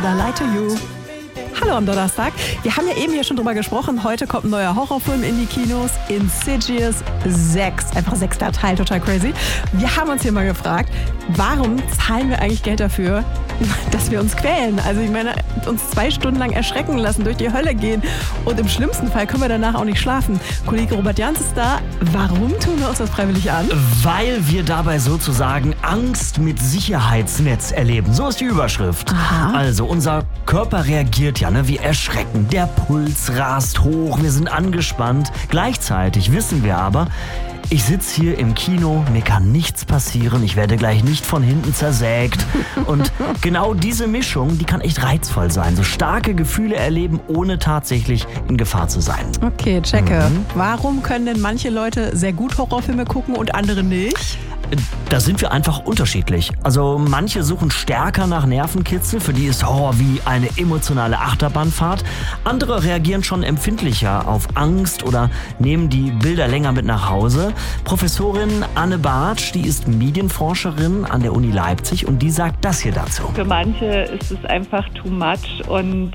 The Lie to You. Hallo am Donnerstag. Wir haben ja eben hier schon drüber gesprochen. Heute kommt ein neuer Horrorfilm in die Kinos. Insidious 6. Einfach 6. Teil, total crazy. Wir haben uns hier mal gefragt, warum zahlen wir eigentlich Geld dafür, dass wir uns quälen? Also ich meine, uns 2 Stunden lang erschrecken lassen, durch die Hölle gehen und im schlimmsten Fall können wir danach auch nicht schlafen. Kollege Robert Jans ist da. Warum tun wir uns das freiwillig an? Weil wir dabei sozusagen Angst mit Sicherheitsnetz erleben. So ist die Überschrift. Aha. Also unser Körper reagiert ja, wie erschrecken. Der Puls rast hoch, wir sind angespannt. Gleichzeitig wissen wir aber, ich sitze hier im Kino, mir kann nichts passieren, ich werde gleich nicht von hinten zersägt. Und genau diese Mischung, die kann echt reizvoll sein. So starke Gefühle erleben, ohne tatsächlich in Gefahr zu sein. Okay, checke. Warum können denn manche Leute sehr gut Horrorfilme gucken und andere nicht? Da sind wir einfach unterschiedlich. Also manche suchen stärker nach Nervenkitzel, für die ist Horror wie eine emotionale Achterbahnfahrt. Andere reagieren schon empfindlicher auf Angst oder nehmen die Bilder länger mit nach Hause. Professorin Anne Bartsch, die ist Medienforscherin an der Uni Leipzig und die sagt das hier dazu. Für manche ist es einfach too much und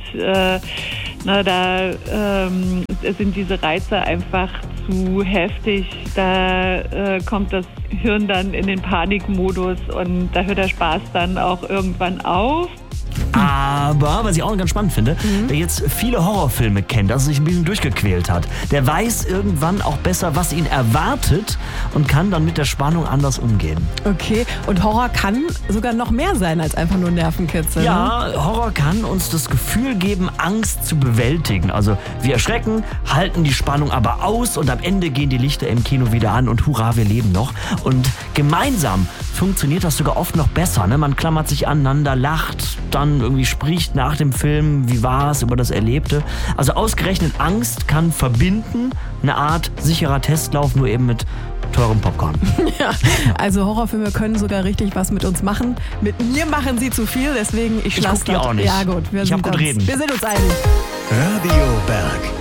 da sind diese Reize einfach zu heftig. Da kommt das Hirn dann in den Panikmodus und da hört der Spaß dann auch irgendwann auf. Aber, was ich auch ganz spannend finde, wer jetzt viele Horrorfilme kennt, also sich ein bisschen durchgequält hat, der weiß irgendwann auch besser, was ihn erwartet und kann dann mit der Spannung anders umgehen. Okay, und Horror kann sogar noch mehr sein als einfach nur Nervenkitzel. Ja, Horror kann uns das Gefühl geben, Angst zu bewältigen. Also wir erschrecken, halten die Spannung aber aus und am Ende gehen die Lichter im Kino wieder an und hurra, wir leben noch. Und gemeinsam funktioniert das sogar oft noch besser. Ne? Man klammert sich aneinander, lacht, dann irgendwie spricht nach dem Film, wie war es, über das Erlebte. Also ausgerechnet Angst kann verbinden, eine Art sicherer Testlauf, nur eben mit teurem Popcorn. Ja, also Horrorfilme können sogar richtig was mit uns machen. Mit mir machen sie zu viel, deswegen ich guck die auch nicht. Ja gut, wir sind uns einig. Radio Berg.